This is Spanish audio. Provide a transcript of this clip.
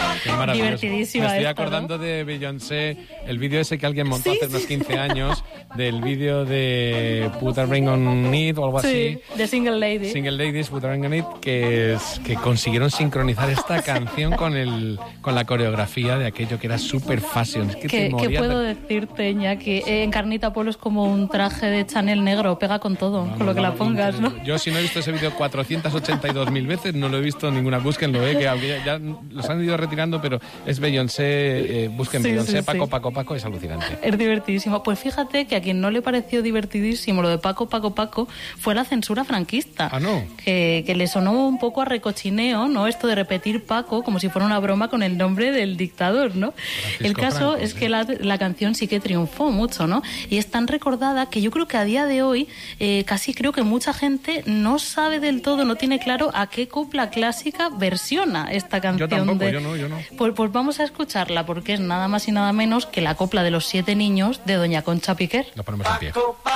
Qué maravilloso. Divertidísima. Me estoy esta, acordando, ¿no? de Beyoncé, el vídeo ese que alguien montó hace unos 15 años, del vídeo de Put a Ring on It o algo así. de Single Lady. Single Ladies, Put a Ring on It, que consiguieron sincronizar esta canción con la coreografía de aquello que era super fashion. Es que te ¿Qué morías puedo decirte, Iñaki? Encarnita Polo es como un traje de Chanel negro, pega con todo, con lo que la pongas, ¿no? Yo, si no he visto ese vídeo 482.000 veces, no lo he visto en ninguna. Búsquenlo, que aunque ya los han ido retirando, pero es Beyoncé, busquen Beyoncé, Paco, es alucinante. Es divertidísimo. Pues fíjate que a quien no le pareció divertidísimo lo de Paco, fue la censura franquista. Ah, ¿no? Que le sonó un poco a recochineo, ¿no? Esto de repetir Paco como si fuera una broma con el nombre del dictador, ¿no? Francisco El caso Franco, es que la canción sí que triunfó mucho, ¿no? Y es tan recordada que yo creo que a día de hoy casi creo que mucha gente no sabe del todo, no tiene claro a qué copla clásica versiona esta canción. Yo tampoco, yo no. Pues vamos a escucharla, porque es nada más y nada menos que la copla de los 7 niños de doña Concha Piquer. Lo ponemos en pie.